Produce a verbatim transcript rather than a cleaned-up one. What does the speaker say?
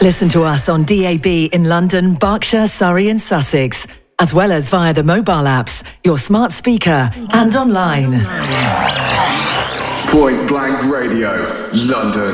Listen to us on D A B in London, Berkshire, Surrey and Sussex, as well as via the mobile apps, your smart speaker and online. Point Blank Radio, London.